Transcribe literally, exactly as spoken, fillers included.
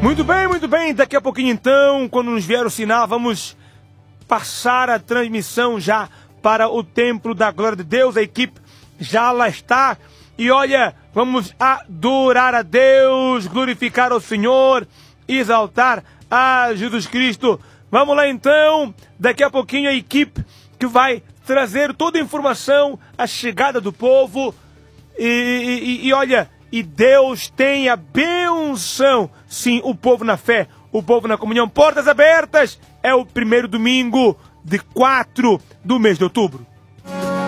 Muito bem, muito bem. Daqui a pouquinho então, quando nos vier o sinal, vamos passar a transmissão já para o Templo da Glória de Deus. A equipe já lá está. E olha, vamos adorar a Deus, glorificar o Senhor, exaltar a Jesus Cristo. Vamos lá então, daqui a pouquinho a equipe que vai trazer toda a informação, a chegada do povo. E, e, e olha, e Deus tem a benção, sim, o povo na fé, o povo na comunhão. Portas abertas, é o primeiro domingo de quatro do mês de outubro.